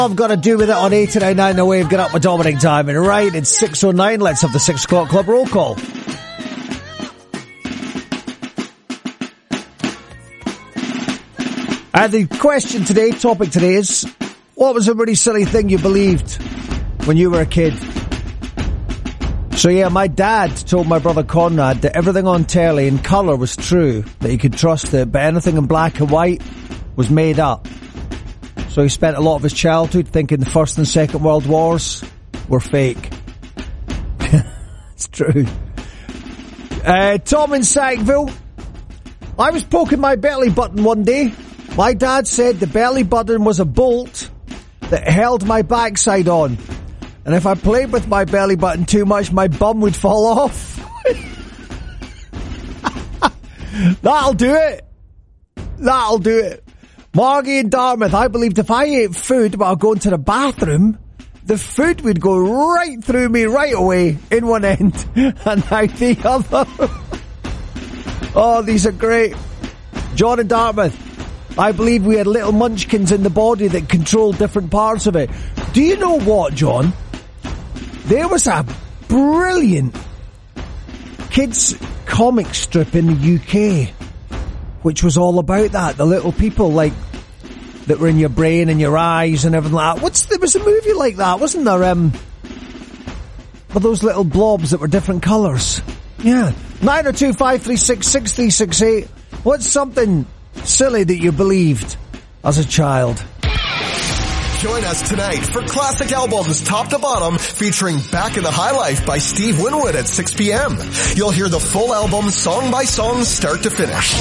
I've got to do with it on 89.9 The Wave. Get up with Dominic Diamond. Right, it's 6:09. Let's have the 6 o'clock club roll call. And the question today, topic today is, what was a really silly thing you believed when you were a kid? So yeah, my dad told my brother Conrad that everything on telly in colour was true, that he could trust it, but anything in black and white was made up. So he spent a lot of his childhood thinking the First and Second World Wars were fake. It's true. Tom in Sackville. I was poking my belly button one day. My dad said the belly button was a bolt that held my backside on. And if I played with my belly button too much, my bum would fall off. That'll do it. That'll do it. Margie in Dartmouth. I believed if I ate food while going to the bathroom, the food would go right through me right away in one end and out the other. Oh, these are great. John in Dartmouth. I believe we had little munchkins in the body that controlled different parts of it. Do you know what, John? There was a brilliant kids comic strip in the UK which was all about that. The little people, like, that were in your brain and your eyes and everything like that. There was a movie like that, wasn't there? With those little blobs that were different colours. Yeah. 902-536-6368. What's something silly that you believed as a child? Join us tonight for classic albums top to bottom featuring Back in the High Life by Steve Winwood at 6 p.m. You'll hear the full album song by song start to finish.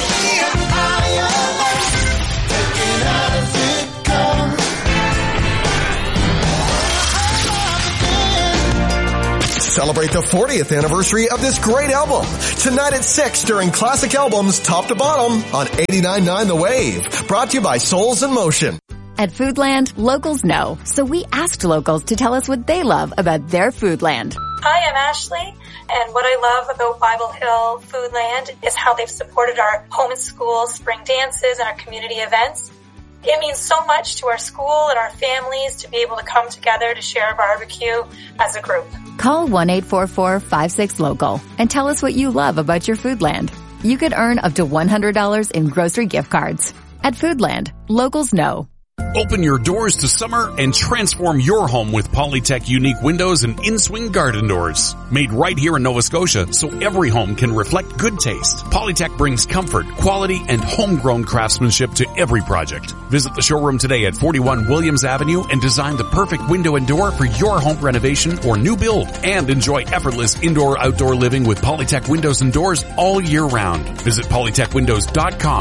Celebrate the 40th anniversary of this great album. Tonight at 6 during Classic Albums top to bottom on 89.9 The Wave. Brought to you by Souls in Motion. At Foodland, locals know, so we asked locals to tell us what they love about their Foodland. Hi, I'm Ashley, and what I love about Bible Hill Foodland is how they've supported our home and school spring dances and our community events. It means so much to our school and our families to be able to come together to share a barbecue as a group. Call 1-844-56-LOCAL and tell us what you love about your Foodland. You could earn up to $100 in grocery gift cards. At Foodland, locals know. Open your doors to summer and transform your home with Polytech unique windows and in-swing garden doors. Made right here in Nova Scotia so every home can reflect good taste. Polytech brings comfort, quality, and homegrown craftsmanship to every project. Visit the showroom today at 41 Williams Avenue and design the perfect window and door for your home renovation or new build. And enjoy effortless indoor-outdoor living with Polytech windows and doors all year round. Visit polytechwindows.com.